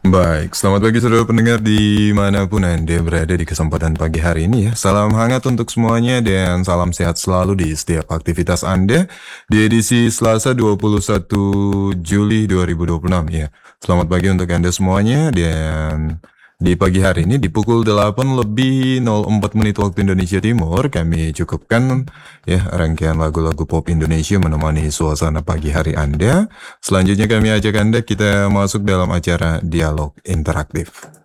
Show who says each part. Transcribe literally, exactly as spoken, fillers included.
Speaker 1: Baik, selamat pagi saudara pendengar dimanapun Anda berada di kesempatan pagi hari ini ya. Salam hangat untuk semuanya dan salam sehat selalu di setiap aktivitas Anda di edisi Selasa dua puluh satu Juli dua ribu dua puluh enam ya. Selamat pagi untuk Anda semuanya dan di pagi hari ini di pukul delapan lebih nol empat menit waktu Indonesia Timur kami cukupkan ya rangkaian lagu-lagu pop Indonesia menemani suasana pagi hari Anda. Selanjutnya kami ajak Anda kita masuk dalam acara dialog interaktif.